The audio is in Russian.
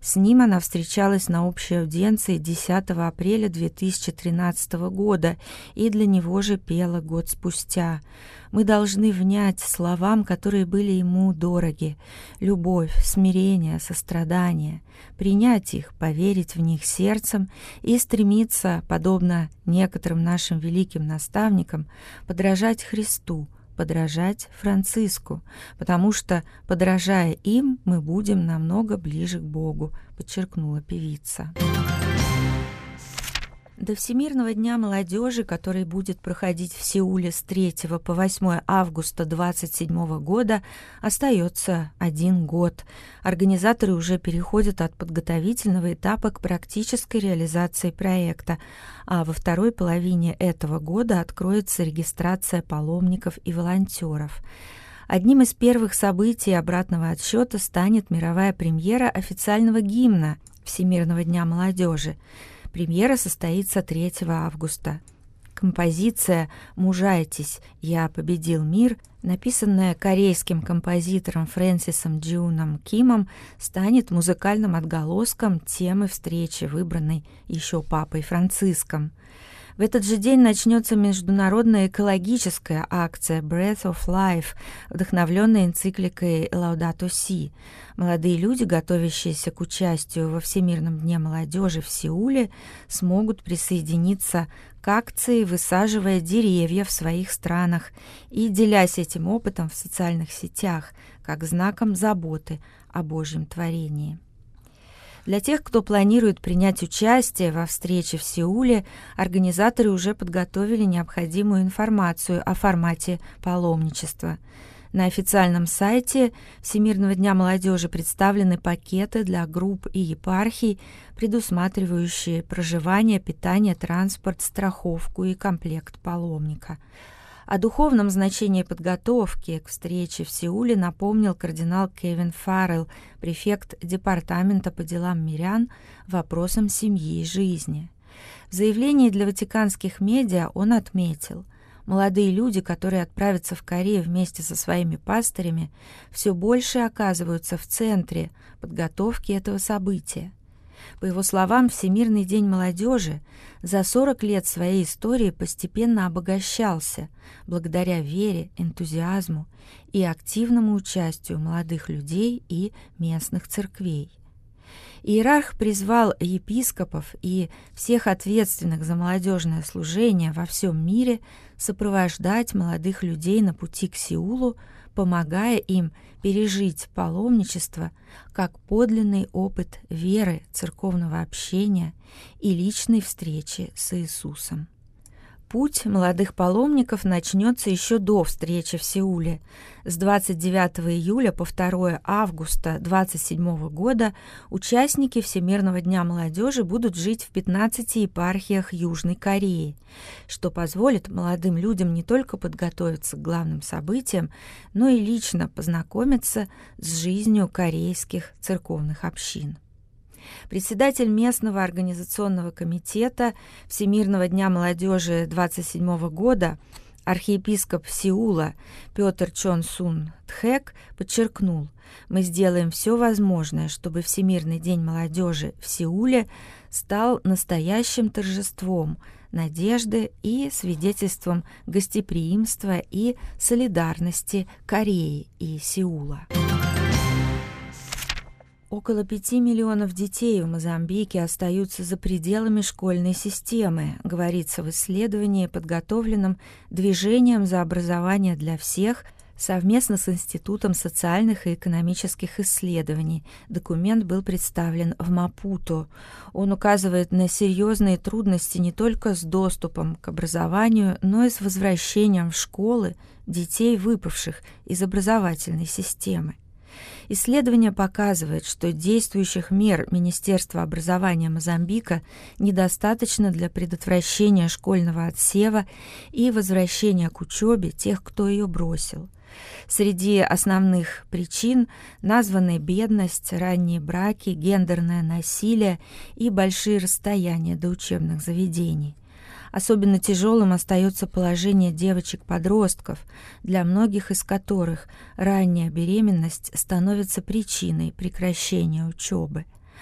С ним она встречалась на общей аудиенции 10 апреля 2013 года и для него же пела год спустя. Мы должны внять словам, которые были ему дороги: любовь, смирение, сострадание, принять их, поверить в них сердцем и стремиться, подобно некоторым нашим великим наставникам, подражать Христу, подражать Франциску, потому что, подражая им, мы будем намного ближе к Богу, подчеркнула певица. До Всемирного дня молодежи, который будет проходить в Сеуле с 3 по 8 августа 2027 года, остается 1 год. Организаторы уже переходят от подготовительного этапа к практической реализации проекта, а во второй половине этого года откроется регистрация паломников и волонтеров. Одним из первых событий обратного отсчета станет мировая премьера официального гимна Всемирного дня молодежи. Премьера состоится 3 августа. Композиция «Мужайтесь, я победил мир», написанная корейским композитором Фрэнсисом Джиуном Кимом, станет музыкальным отголоском темы встречи, выбранной еще папой Франциском. В этот же день начнется международная экологическая акция Breath of Life, вдохновленная энцикликой Laudato Si. Молодые люди, готовящиеся к участию во Всемирном дне молодежи в Сеуле, смогут присоединиться к акции, высаживая деревья в своих странах и делясь этим опытом в социальных сетях, как знаком заботы о Божьем творении. Для тех, кто планирует принять участие во встрече в Сеуле, организаторы уже подготовили необходимую информацию о формате паломничества. На официальном сайте Всемирного дня молодежи представлены пакеты для групп и епархий, предусматривающие проживание, питание, транспорт, страховку и комплект паломника. О духовном значении подготовки к встрече в Сеуле напомнил кардинал Кевин Фаррелл, префект Департамента по делам мирян, вопросам семьи и жизни. В заявлении для ватиканских медиа он отметил: молодые люди, которые отправятся в Корею вместе со своими пастырями, все больше оказываются в центре подготовки этого события. По его словам, Всемирный день молодежи за 40 лет своей истории постепенно обогащался благодаря вере, энтузиазму и активному участию молодых людей и местных церквей. Иерарх призвал епископов и всех ответственных за молодежное служение во всем мире сопровождать молодых людей на пути к Сеулу, помогая им пережить паломничество как подлинный опыт веры, церковного общения и личной встречи с Иисусом. Путь молодых паломников начнется еще до встречи в Сеуле. С 29 июля по 2 августа 2027 года участники Всемирного дня молодежи будут жить в 15 епархиях Южной Кореи, что позволит молодым людям не только подготовиться к главным событиям, но и лично познакомиться с жизнью корейских церковных общин. Председатель местного организационного комитета Всемирного дня молодежи 27 года, архиепископ Сеула Петр Чон Сун Тхэк подчеркнул: «Мы сделаем все возможное, чтобы Всемирный день молодежи в Сеуле стал настоящим торжеством надежды и свидетельством гостеприимства и солидарности Кореи и Сеула». Около 5 миллионов детей в Мозамбике остаются за пределами школьной системы, говорится в исследовании, подготовленном Движением за образование для всех совместно с Институтом социальных и экономических исследований. Документ был представлен в Мапуто. Он указывает на серьезные трудности не только с доступом к образованию, но и с возвращением в школы детей, выпавших из образовательной системы. Исследование показывает, что действующих мер Министерства образования Мозамбика недостаточно для предотвращения школьного отсева и возвращения к учебе тех, кто ее бросил. Среди основных причин названы бедность, ранние браки, гендерное насилие и большие расстояния до учебных заведений. Особенно тяжелым остается положение девочек-подростков, для многих из которых ранняя беременность становится причиной прекращения учебы.